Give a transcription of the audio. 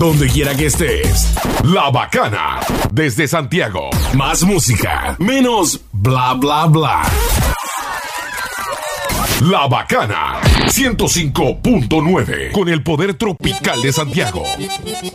donde quiera que estés. La Bacana, desde Santiago. Más música, menos bla bla bla. La Bacana 105.9, con el poder tropical de Santiago.